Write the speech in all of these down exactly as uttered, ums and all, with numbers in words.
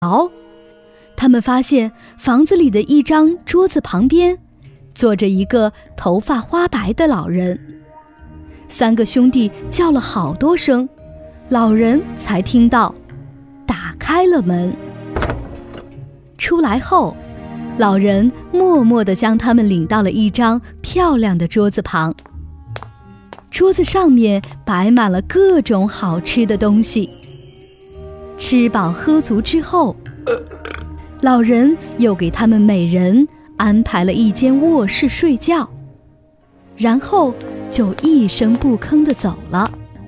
他们发现房子里的一张桌子旁边坐着一个头发花白的老人。三个兄弟叫了好多声，老人才听到，打开了门。出来后，老人默默地将他们领到了一张漂亮的桌子旁。桌子上面摆满了各种好吃的东西。吃饱喝足之后，老人又给他们每人安排了一间卧室睡觉，然后就一声不吭地走了。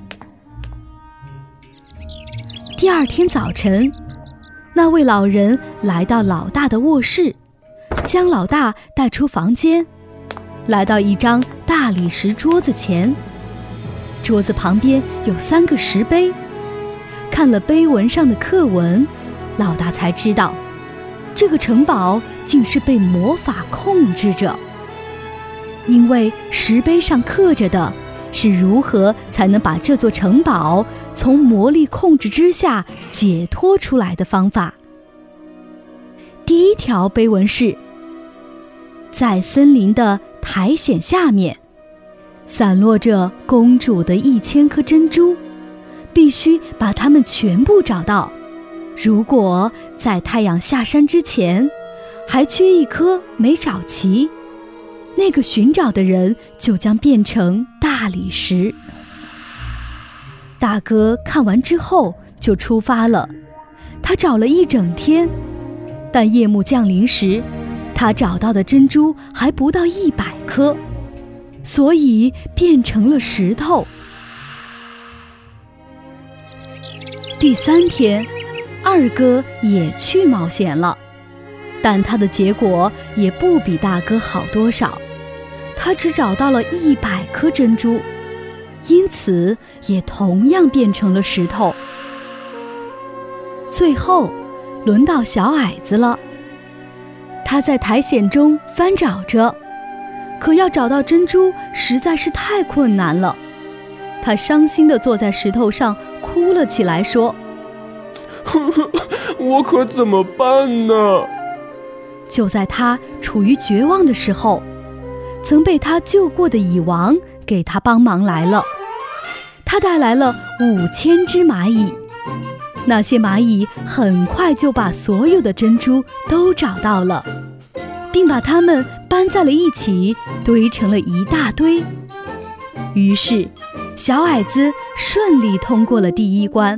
第二天早晨，那位老人来到老大的卧室，将老大带出房间，来到一张大理石桌子前。桌子旁边有三个石碑，看了碑文上的刻文，老大才知道，这个城堡竟是被魔法控制着。因为石碑上刻着的是如何才能把这座城堡从魔力控制之下解脱出来的方法。第一条碑文是：在森林的苔藓下面散落着公主的一千颗珍珠，必须把它们全部找到。如果在太阳下山之前还缺一颗没找齐，那个寻找的人就将变成大理石。大哥看完之后就出发了，他找了一整天，但夜幕降临时，他找到的珍珠还不到一百颗，所以变成了石头。第三天，二哥也去冒险了，但他的结果也不比大哥好多少，他只找到了一百颗珍珠，因此也同样变成了石头。最后轮到小矮子了，他在苔藓中翻找着，可要找到珍珠实在是太困难了。他伤心地坐在石头上哭了起来，说： 呵呵，我可怎么办呢？ 就在他处于绝望的时候，曾被他救过的蚁王给他帮忙来了。他带来了五千只蚂蚁，那些蚂蚁很快就把所有的珍珠都找到了，并把它们搬在了一起，堆成了一大堆。于是小矮子顺利通过了第一关。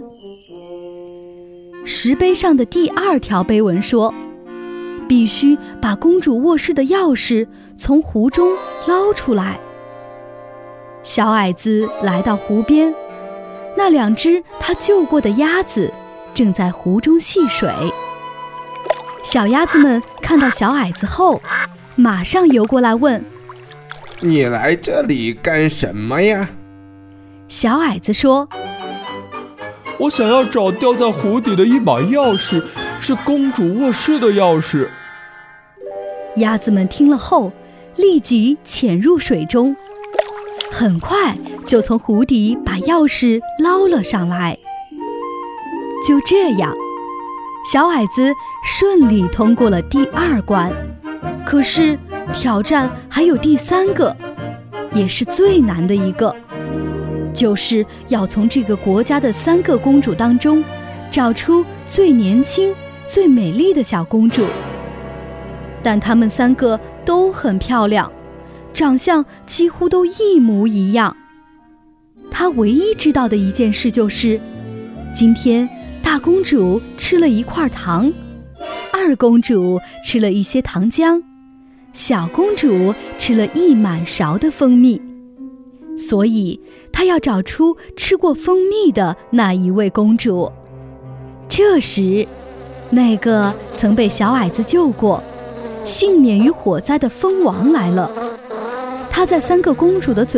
石碑上的第二条碑文说，必须把公主卧室的钥匙从湖中捞出来。小矮子来到湖边，那两只他救过的鸭子正在湖中戏水。小鸭子们看到小矮子后，马上游过来问： 你来这里干什么呀？ 小矮子说： 我想要找掉在湖底的一把钥匙，是公主卧室的钥匙。 鸭子们听了后，立即潜入水中，很快就从湖底把钥匙捞了上来。就这样，小矮子顺利通过了第二关。可是挑战还有第三个，也是最难的一个，就是要从这个国家的三个公主当中找出最年轻、最美丽的小公主。但她们三个都很漂亮，长相几乎都一模一样。她唯一知道的一件事就是，今天大公主吃了一块糖，二公主吃了一些糖浆，小公主吃了一满勺的蜂蜜。所以她要找出吃过蜂蜜的那一位公主。这时，那个曾被小矮子救过、幸免于火灾的蜂王来了。他在三个公主的嘴